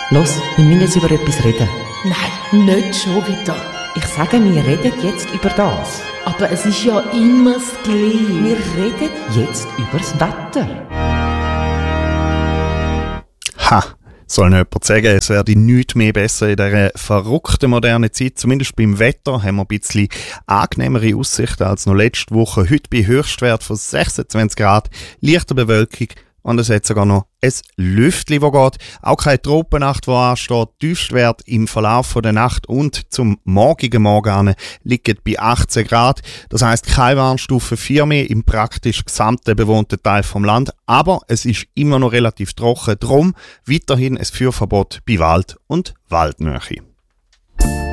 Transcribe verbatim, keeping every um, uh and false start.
Los, wir müssen jetzt über etwas reden. Nein, nicht schon wieder. Ich sage, wir reden jetzt über das. Aber es ist ja immer das Gleiche. Wir reden jetzt über das Wetter. Ha! Soll noch jemand sagen, es werde nichts mehr besser in dieser verrückten modernen Zeit. Zumindest beim Wetter haben wir ein bisschen angenehmere Aussichten als noch letzte Woche. Heute bei Höchstwert von sechsundzwanzig Grad, leichter Bewölkung und es hat sogar noch ein Lüftchen, das geht. Auch keine Tropennacht, die ansteht. Tiefstwert im Verlauf der Nacht und zum morgigen Morgen liegen bei achtzehn Grad. Das heisst, keine Warnstufe vier mehr im praktisch gesamten bewohnten Teil vom Land. Aber es ist immer noch relativ trocken. Drum weiterhin ein Führverbot bei Wald und Waldnähe.